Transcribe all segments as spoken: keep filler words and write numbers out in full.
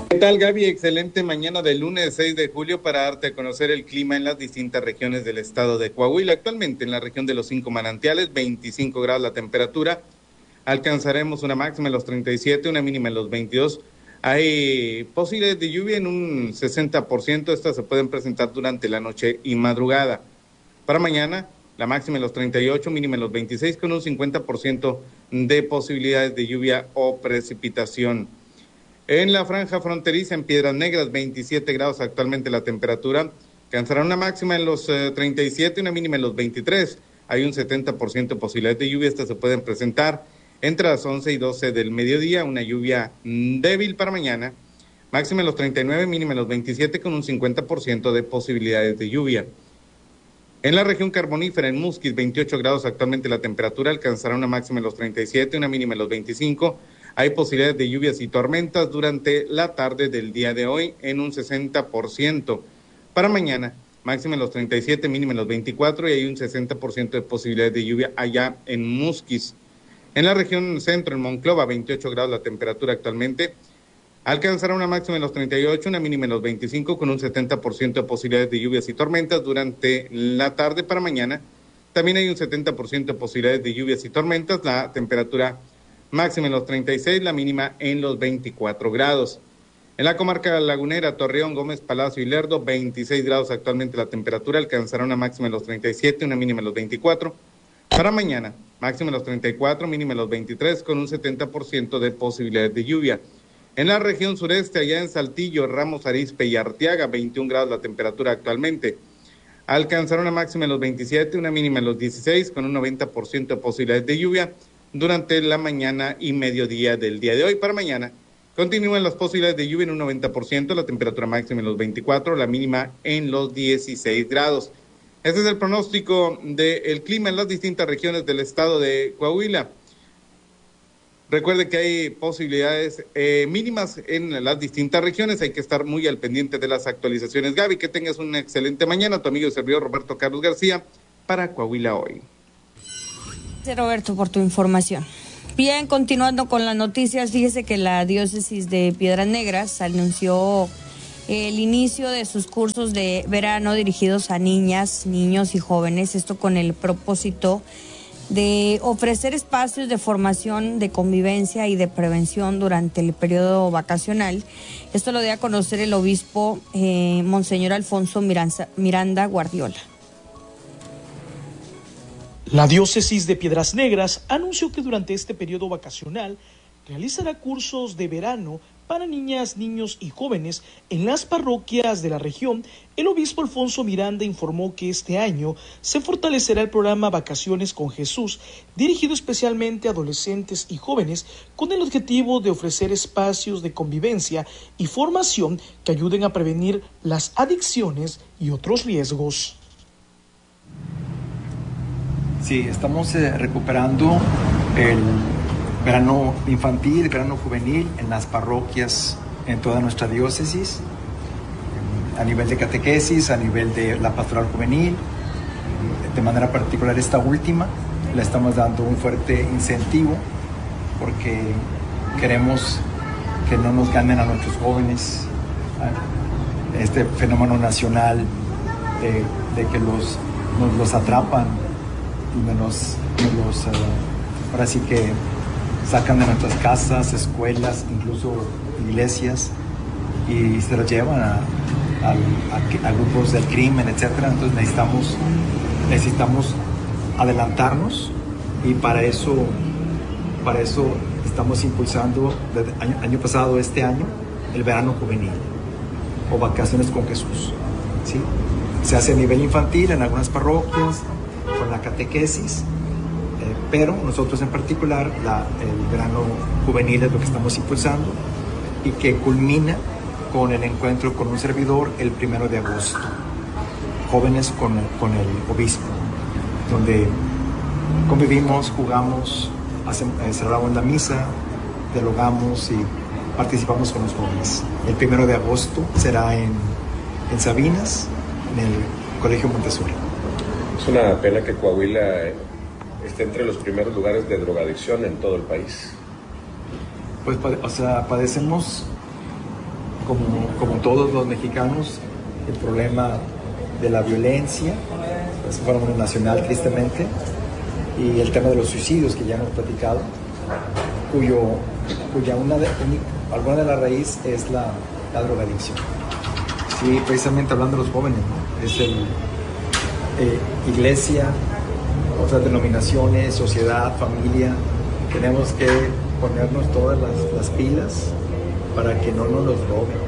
¿Qué tal, Gaby? Excelente mañana del lunes seis de julio para darte a conocer el clima en las distintas regiones del estado de Coahuila. Actualmente en la región de los cinco manantiales, veinticinco grados la temperatura. Alcanzaremos una máxima en los treinta y siete, una mínima en los veintidós. Hay posibilidades de lluvia en un sesenta por ciento. Estas se pueden presentar durante la noche y madrugada. Para mañana, la máxima en los treinta y ocho, mínima en los veintiséis, con un cincuenta por ciento de posibilidades de lluvia o precipitación. En la franja fronteriza, en Piedras Negras, veintisiete grados actualmente la temperatura. Alcanzará una máxima en los eh, treinta y siete, una mínima en los veintitrés. Hay un setenta por ciento de posibilidades de lluvia. Estas se pueden presentar entre las once y doce del mediodía. Una lluvia mm, débil para mañana. Máxima en los treinta y nueve, mínima en los veintisiete, con un cincuenta por ciento de posibilidades de lluvia. En la región carbonífera, en Musquis, veintiocho grados actualmente la temperatura. Alcanzará una máxima en los treinta y siete, una mínima en los veinticinco. Hay posibilidades de lluvias y tormentas durante la tarde del día de hoy en un sesenta por ciento. Para mañana, máxima en los treinta y siete, mínima en los veinticuatro, y hay un sesenta por ciento de posibilidades de lluvia allá en Musquis. En la región centro, en Monclova, veintiocho grados la temperatura actualmente. Alcanzará una máxima en los treinta y ocho, una mínima en los veinticinco, con un setenta por ciento de posibilidades de lluvias y tormentas durante la tarde. Para mañana, también hay un setenta por ciento de posibilidades de lluvias y tormentas. La temperatura máxima en los treinta y seis, la mínima en los veinticuatro grados. En la comarca lagunera, Torreón, Gómez, Palacio y Lerdo, veintiséis grados actualmente la temperatura. Alcanzará una máxima en los treinta y siete, una mínima en los veinticuatro. Para mañana, máxima en los treinta y cuatro, mínima en los veintitrés, con un setenta por ciento de posibilidades de lluvia. En la región sureste, allá en Saltillo, Ramos Arizpe y Arteaga, veintiún grados la temperatura actualmente. Alcanzará una máxima en los veintisiete, una mínima en los dieciséis, con un noventa por ciento de posibilidades de lluvia durante la mañana y mediodía del día de hoy. Para mañana continúan las posibilidades de lluvia en un noventa por ciento, la temperatura máxima en los veinticuatro, la mínima en los dieciséis grados. Este es el pronóstico del clima en las distintas regiones del estado de Coahuila. Recuerde que hay posibilidades eh, mínimas en las distintas regiones. Hay que estar muy al pendiente de las actualizaciones. Gaby, que tengas una excelente mañana. Tu amigo y servidor Roberto Carlos García para Coahuila Hoy. Gracias, Roberto, por tu información. Bien, continuando con las noticias, fíjese que la diócesis de Piedras Negras anunció el inicio de sus cursos de verano dirigidos a niñas, niños y jóvenes, esto con el propósito de ofrecer espacios de formación, de convivencia y de prevención durante el periodo vacacional. Esto lo dio a conocer el obispo eh, Monseñor Alfonso Miranda, Miranda Guardiola. La diócesis de Piedras Negras anunció que durante este periodo vacacional realizará cursos de verano para niñas, niños y jóvenes en las parroquias de la región. El obispo Alfonso Miranda informó que este año se fortalecerá el programa Vacaciones con Jesús, dirigido especialmente a adolescentes y jóvenes, con el objetivo de ofrecer espacios de convivencia y formación que ayuden a prevenir las adicciones y otros riesgos. Sí, estamos eh, recuperando el verano infantil, verano juvenil en las parroquias en toda nuestra diócesis, a nivel de catequesis, a nivel de la pastoral juvenil. De manera particular esta última, le estamos dando un fuerte incentivo porque queremos que no nos ganen a nuestros jóvenes este fenómeno nacional de, de que los, nos los atrapan y nos, nos uh, ahora sí que sacan de nuestras casas, escuelas, incluso iglesias, y se los llevan a, a, a, a grupos del crimen, etcétera. Entonces necesitamos, necesitamos adelantarnos, y para eso, para eso estamos impulsando desde el año, año pasado, este año, el verano juvenil o Vacaciones con Jesús, ¿sí? Se hace a nivel infantil en algunas parroquias, con la catequesis, eh, pero nosotros en particular, la, el verano juvenil es lo que estamos impulsando, y que culmina con el encuentro con un servidor el primero de agosto, jóvenes con, con el obispo, donde convivimos, jugamos, hacemos, eh, celebramos la misa, dialogamos y participamos con los jóvenes. El primero de agosto será en, en Sabinas, en el Colegio Montessori. Es una pena que Coahuila esté entre los primeros lugares de drogadicción en todo el país. Pues, o sea, padecemos como, como todos los mexicanos, el problema de la violencia, es un fenómeno nacional tristemente, y el tema de los suicidios que ya hemos platicado, cuyo, cuya una de, alguna de la raíz es la, la drogadicción. Sí, precisamente hablando de los jóvenes, ¿no? Es el eh, iglesia, otras denominaciones, sociedad, familia, tenemos que ponernos todas las, las pilas para que no nos los roben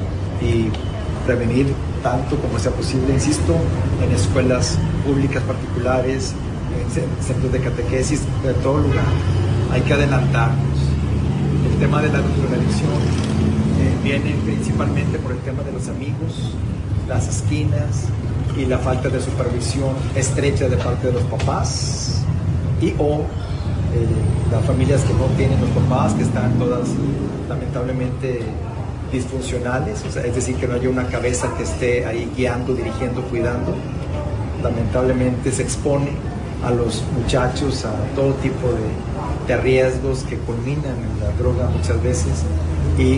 y prevenir tanto como sea posible, insisto, en escuelas públicas, particulares, en centros de catequesis, de todo lugar. Hay que adelantarnos. El tema de la drogadicción eh, viene principalmente por el tema de los amigos, las esquinas y la falta de supervisión estrecha de parte de los papás y o eh, las familias que no tienen los papás, que están todas lamentablemente disfuncionales, o sea, es decir, que no haya una cabeza que esté ahí guiando, dirigiendo, cuidando. Lamentablemente se expone a los muchachos a todo tipo de, de riesgos que culminan en la droga muchas veces y,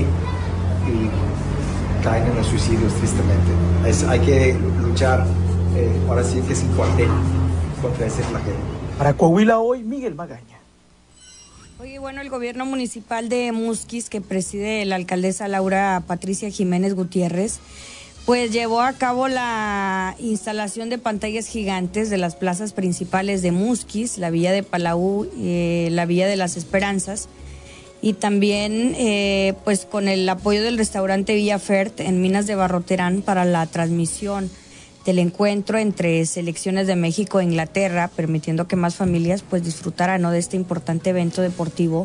y caen en los suicidios tristemente. Es, hay que luchar, eh, ahora sí que sin cuartel, contra ese flagelo. Para Coahuila Hoy, Miguel Magaña. Oye, bueno, el gobierno municipal de Musquis, que preside la alcaldesa Laura Patricia Jiménez Gutiérrez, pues llevó a cabo la instalación de pantallas gigantes de las plazas principales de Musquis, la Villa de Palau, eh, la Villa de las Esperanzas, y también eh, pues con el apoyo del restaurante Villa Fert en Minas de Barroterán para la transmisión del encuentro entre selecciones de México e Inglaterra, permitiendo que más familias pues disfrutaran, ¿no?, de este importante evento deportivo.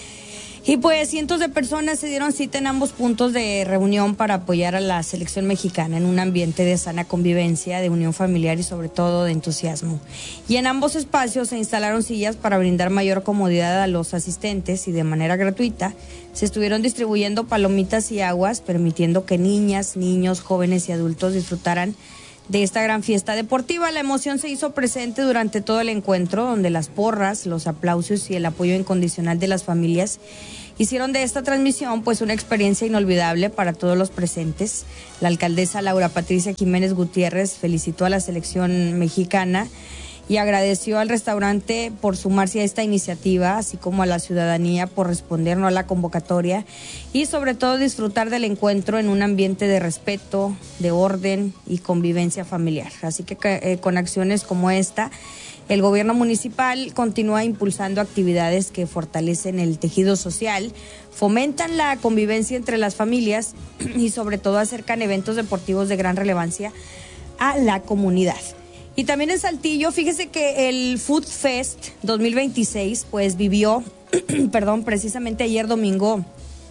Y pues cientos de personas se dieron cita en ambos puntos de reunión para apoyar a la selección mexicana en un ambiente de sana convivencia, de unión familiar y sobre todo de entusiasmo. Y en ambos espacios se instalaron sillas para brindar mayor comodidad a los asistentes y de manera gratuita se estuvieron distribuyendo palomitas y aguas, permitiendo que niñas, niños, jóvenes y adultos disfrutaran de esta gran fiesta deportiva. La emoción se hizo presente durante todo el encuentro, donde las porras, los aplausos y el apoyo incondicional de las familias hicieron de esta transmisión pues una experiencia inolvidable para todos los presentes. La alcaldesa Laura Patricia Jiménez Gutiérrez felicitó a la selección mexicana y agradeció al restaurante por sumarse a esta iniciativa, así como a la ciudadanía por responder no a la convocatoria y sobre todo disfrutar del encuentro en un ambiente de respeto, de orden y convivencia familiar. Así que eh, con acciones como esta, el gobierno municipal continúa impulsando actividades que fortalecen el tejido social, fomentan la convivencia entre las familias y sobre todo acercan eventos deportivos de gran relevancia a la comunidad. Y también en Saltillo, fíjese que el Food Fest dos mil veintiséis pues vivió, perdón, precisamente ayer domingo,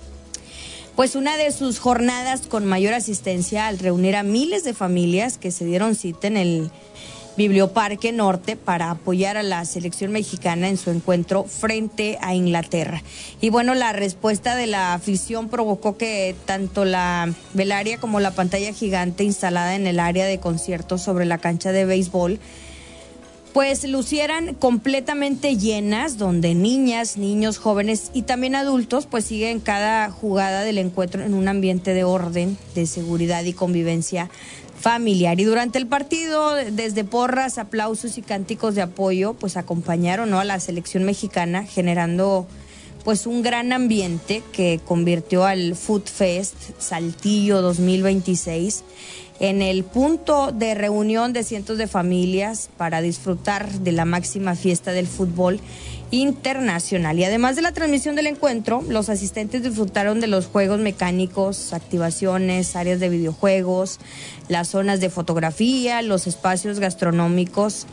pues una de sus jornadas con mayor asistencia al reunir a miles de familias que se dieron cita en el Biblioparque Norte para apoyar a la selección mexicana en su encuentro frente a Inglaterra. Y bueno, la respuesta de la afición provocó que tanto la velaria como la pantalla gigante instalada en el área de conciertos sobre la cancha de béisbol pues lucieran completamente llenas, donde niñas, niños, jóvenes y también adultos pues siguen cada jugada del encuentro en un ambiente de orden, de seguridad y convivencia familiar. Y durante el partido, desde porras, aplausos y cánticos de apoyo, pues acompañaron, ¿no?, a la selección mexicana, generando pues un gran ambiente que convirtió al Food Fest Saltillo dos mil veintiséis en el punto de reunión de cientos de familias para disfrutar de la máxima fiesta del fútbol internacional. Y además de la transmisión del encuentro, los asistentes disfrutaron de los juegos mecánicos, activaciones, áreas de videojuegos, las zonas de fotografía, los espacios gastronómicos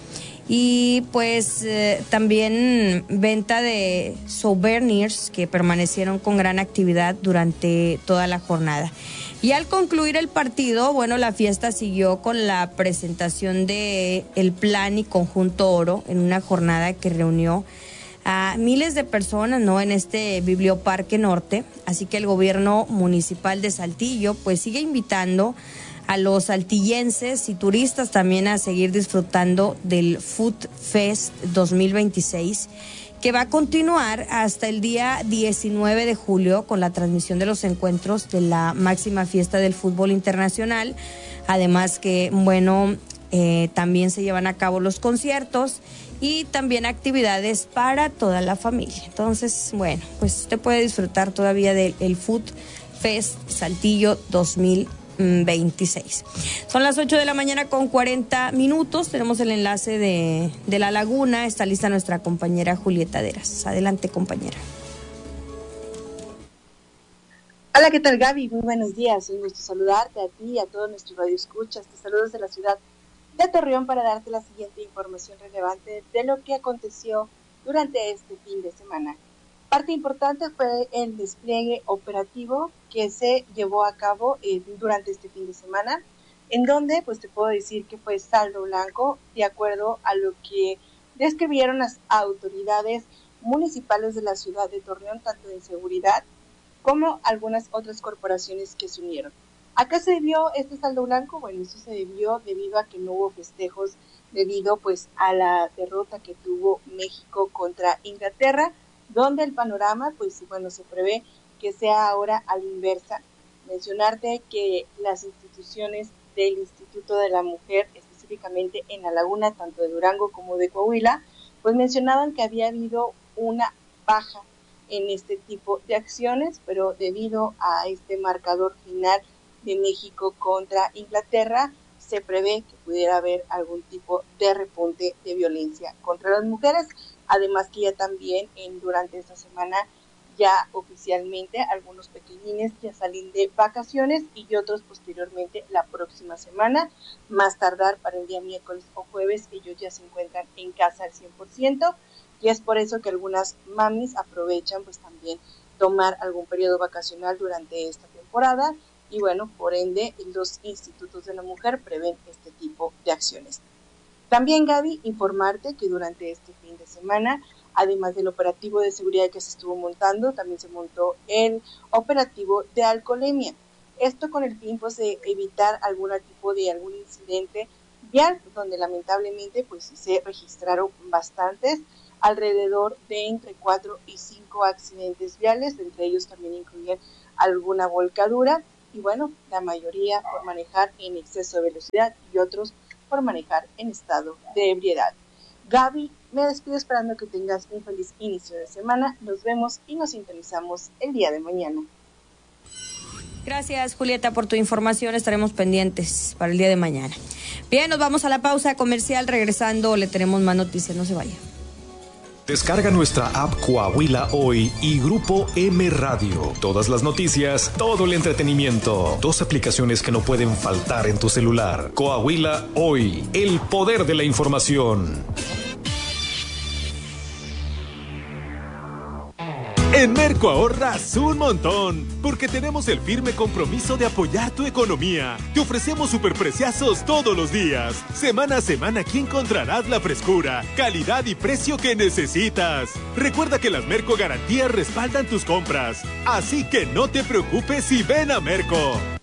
y pues eh, también venta de souvenirs que permanecieron con gran actividad durante toda la jornada. Y al concluir el partido, bueno, la fiesta siguió con la presentación de el Plan y Conjunto Oro en una jornada que reunió a miles de personas, ¿no?, en este Biblioparque Norte. Así que el gobierno municipal de Saltillo pues sigue invitando a los saltillenses y turistas también a seguir disfrutando del Food Fest dos mil veintiséis, que va a continuar hasta el día diecinueve de julio con la transmisión de los encuentros de la máxima fiesta del fútbol internacional. Además que, bueno, eh, también se llevan a cabo los conciertos y también actividades para toda la familia. Entonces, bueno, pues usted puede disfrutar todavía del el Food Fest Saltillo dos mil veintiséis. Son las ocho de la mañana con cuarenta minutos. Tenemos el enlace de, de La Laguna. Está lista nuestra compañera Julieta Deras. Adelante, compañera. Hola, ¿qué tal, Gaby? Muy buenos días. Un gusto saludarte a ti y a todos nuestros radioescuchas. Te saludo desde la ciudad de Torreón para darte la siguiente información relevante de lo que aconteció durante este fin de semana. Parte importante fue el despliegue operativo que se llevó a cabo eh, durante este fin de semana, en donde pues te puedo decir que fue saldo blanco de acuerdo a lo que describieron las autoridades municipales de la ciudad de Torreón, tanto de seguridad como algunas otras corporaciones que se unieron. ¿A qué se debió este saldo blanco? Bueno, eso se debió debido a que no hubo festejos debido pues a la derrota que tuvo México contra Inglaterra, donde el panorama pues bueno se prevé que sea ahora a la inversa. Mencionarte que las instituciones del Instituto de la Mujer, específicamente en La Laguna, tanto de Durango como de Coahuila, pues mencionaban que había habido una baja en este tipo de acciones, pero debido a este marcador final de México contra Inglaterra, se prevé que pudiera haber algún tipo de repunte de violencia contra las mujeres, además que ya también en, durante esta semana ya oficialmente algunos pequeñines ya salen de vacaciones y otros posteriormente la próxima semana, más tardar para el día miércoles o jueves, ellos ya se encuentran en casa al cien por ciento, y es por eso que algunas mamis aprovechan pues también tomar algún periodo vacacional durante esta temporada. Y bueno, por ende, los institutos de la mujer prevén este tipo de acciones. También, Gaby, informarte que durante este fin de semana, además del operativo de seguridad que se estuvo montando, también se montó el operativo de alcoholemia. Esto con el fin pues, de evitar algún tipo de algún incidente vial, donde lamentablemente pues se registraron bastantes, alrededor de entre cuatro y cinco accidentes viales, entre ellos también incluyen alguna volcadura. Y bueno, la mayoría por manejar en exceso de velocidad y otros por manejar en estado de ebriedad. Gaby, me despido esperando que tengas un feliz inicio de semana. Nos vemos y nos sintonizamos el día de mañana. Gracias, Julieta, por tu información. Estaremos pendientes para el día de mañana. Bien, nos vamos a la pausa comercial. Regresando, le tenemos más noticias. No se vaya. Descarga nuestra app Coahuila Hoy y Grupo M Radio. Todas las noticias, todo el entretenimiento. Dos aplicaciones que no pueden faltar en tu celular. Coahuila Hoy, el poder de la información. En Merco ahorras un montón, porque tenemos el firme compromiso de apoyar tu economía. Te ofrecemos superpreciazos todos los días. Semana a semana aquí encontrarás la frescura, calidad y precio que necesitas. Recuerda que las Merco Garantías respaldan tus compras, así que no te preocupes y ven a Merco.